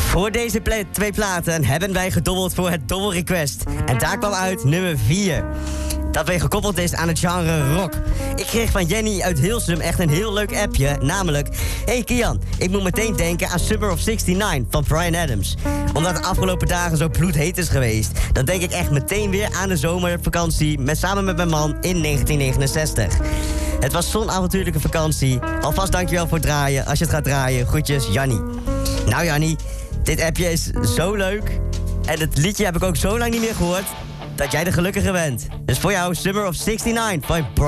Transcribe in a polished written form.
Voor deze twee platen hebben wij gedobbeld voor het Double Request. En daar kwam uit nummer 4. Dat weer gekoppeld is aan het genre rock. Ik kreeg van Jenny uit Hilsum echt een heel leuk appje. Namelijk, hey Kian, ik moet meteen denken aan Summer of '69 van Bryan Adams. Omdat de afgelopen dagen zo bloedheet is geweest, dan denk ik echt meteen weer aan de zomervakantie samen met mijn man in 1969. Het was zo'n avontuurlijke vakantie. Alvast dankjewel voor het draaien. Als je het gaat draaien, groetjes, Jannie. Nou Jannie, dit appje is zo leuk. En het liedje heb ik ook zo lang niet meer gehoord dat jij de gelukkige bent. Dus voor jou Summer of '69 van Bryan